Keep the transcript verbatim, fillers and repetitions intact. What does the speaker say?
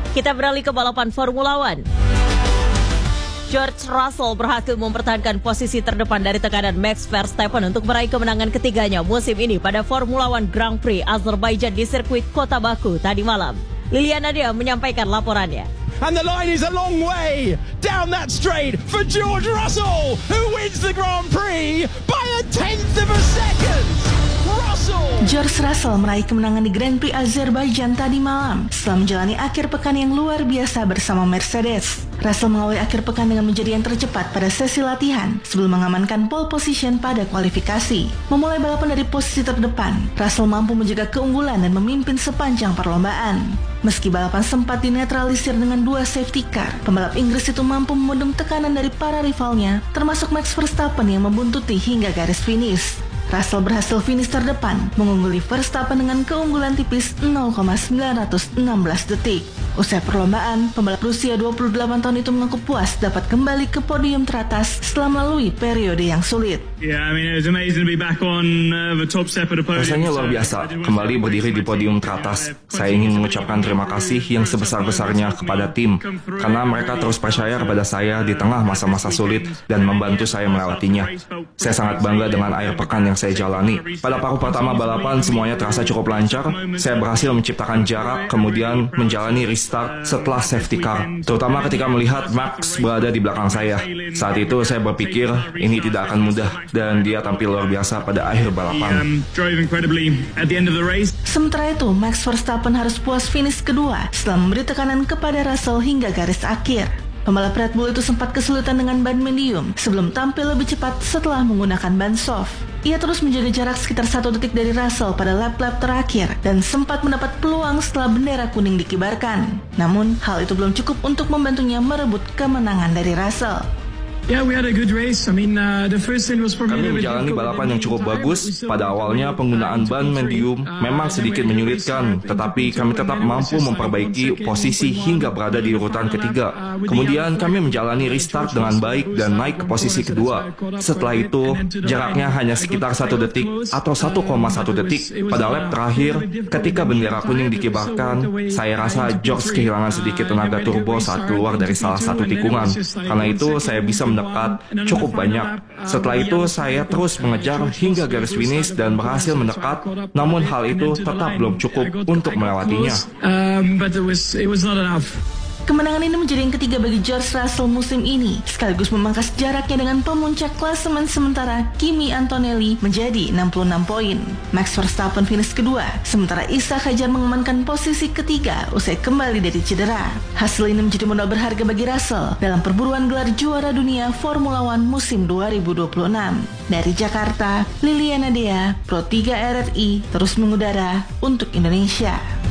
Kita beralih ke balapan Formula One. George Russell berhasil mempertahankan posisi terdepan dari tekanan Max Verstappen untuk meraih kemenangan ketiganya musim ini pada Formula One Grand Prix Azerbaijan di sirkuit Kota Baku tadi malam. Liliana Dea menyampaikan laporannya. And the line is a long way down that straight for George Russell, who wins the Grand Prix by a tenth of a second. Russell. George Russell meraih kemenangan di Grand Prix Azerbaijan tadi malam setelah menjalani akhir pekan yang luar biasa bersama Mercedes. Russell mengawali akhir pekan dengan menjadi yang tercepat pada sesi latihan sebelum mengamankan pole position pada kualifikasi. Memulai balapan dari posisi terdepan, Russell mampu menjaga keunggulan dan memimpin sepanjang perlombaan. Meski balapan sempat dinetralisir dengan dua safety car, pembalap Inggris itu mampu membendung tekanan dari para rivalnya, termasuk Max Verstappen yang membuntuti hingga garis finish. Russell berhasil finish terdepan, mengungguli Verstappen dengan keunggulan tipis nol koma sembilan enam detik. Usai perlombaan, pembalap berusia dua puluh delapan tahun itu mengaku puas dapat kembali ke podium teratas setelah melalui periode yang sulit. Rasanya luar biasa, kembali berdiri di podium teratas. Saya ingin mengucapkan terima kasih yang sebesar-besarnya kepada tim, karena mereka terus percaya kepada saya di tengah masa-masa sulit dan membantu saya melewatinya. Saya sangat bangga dengan akhir pekan yang saya jalani. Pada paruh pertama balapan semuanya terasa cukup lancar. Saya berhasil menciptakan jarak, kemudian menjalani restart setelah safety car, terutama ketika melihat Max berada di belakang saya. Saat itu saya berpikir ini tidak akan mudah, dan dia tampil luar biasa pada akhir balapan. Sementara itu, Max Verstappen harus puas finish kedua setelah memberi tekanan kepada Russell hingga garis akhir. Pembalap Red Bull itu sempat kesulitan dengan ban medium sebelum tampil lebih cepat setelah menggunakan ban soft. Ia terus menjaga jarak sekitar satu detik dari Russell pada lap-lap terakhir dan sempat mendapat peluang setelah bendera kuning dikibarkan. Namun, hal itu belum cukup untuk membantunya merebut kemenangan dari Russell. Kami menjalani balapan yang cukup bagus. Pada awalnya penggunaan ban medium memang sedikit menyulitkan, tetapi kami tetap mampu memperbaiki posisi hingga berada di urutan ketiga. Kemudian kami menjalani restart dengan baik dan naik ke posisi kedua. Setelah itu, jaraknya hanya sekitar satu detik atau satu koma satu detik. Pada lap terakhir, ketika bendera kuning dikibarkan, saya rasa George kehilangan sedikit tenaga turbo saat keluar dari salah satu tikungan. Karena itu, saya bisa mendekat cukup banyak. Setelah itu saya terus mengejar hingga garis finish dan berhasil mendekat, namun hal itu tetap belum cukup untuk melewatinya. Kemenangan ini menjadi yang ketiga bagi George Russell musim ini, sekaligus memangkas jaraknya dengan pemuncak klasemen sementara Kimi Antonelli menjadi enam puluh enam poin. Max Verstappen finish kedua, sementara Ishak Hadjar mengamankan posisi ketiga usai kembali dari cedera. Hasil ini menjadi modal berharga bagi Russell dalam perburuan gelar juara dunia Formula One musim dua ribu dua puluh enam. Dari Jakarta, Liliana Dea, Pro tiga R R I, terus mengudara untuk Indonesia.